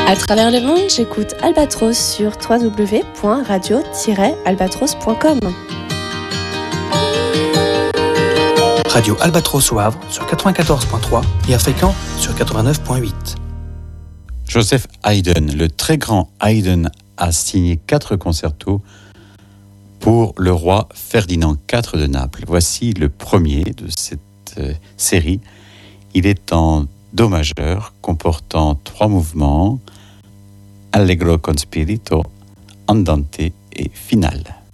À travers le monde, j'écoute Albatros sur www.radio-albatros.com. Radio Albatros au Havre sur 94.3 et à Fécamp sur 89.8. Joseph Haydn, le très grand Haydn, a signé 4 concertos pour le roi Ferdinand IV de Naples. Voici le premier de cette série. Il est en do majeur, comportant 3 mouvements, Allegro con spirito, Andante et Finale.